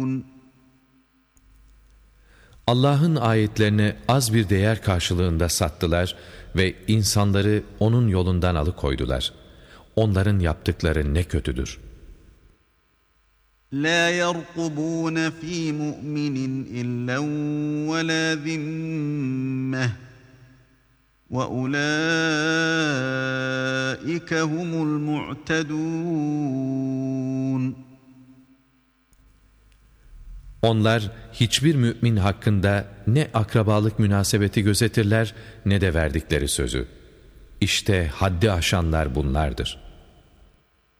Allah'ın ayetlerini az bir değer karşılığında sattılar ve insanları onun yolundan alıkoydular. Onların yaptıkları ne kötüdür. لَا يَرْقُبُونَ ف۪ي مُؤْمِنٍ اِلَّا وَلَا ذِمَّةٍ وَاُولَٰئِكَ هُمُ الْمُعْتَدُونَ Onlar hiçbir mümin hakkında ne akrabalık münasebeti gözetirler ne de verdikleri sözü. İşte haddi aşanlar bunlardır.